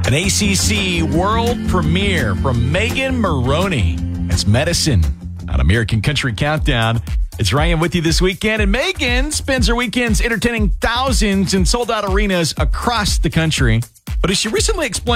An ACC world premiere from Megan Moroney. It's Medicine on American Country Countdown. It's Ryan with you this weekend, and Megan spends her weekends entertaining thousands in sold-out arenas across the country. But as she recently explained,